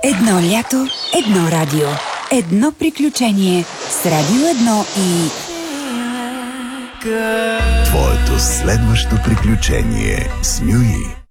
Едно лято, едно радио. Едно приключение с Радио 1 и... Твоето следващо приключение с Нюи.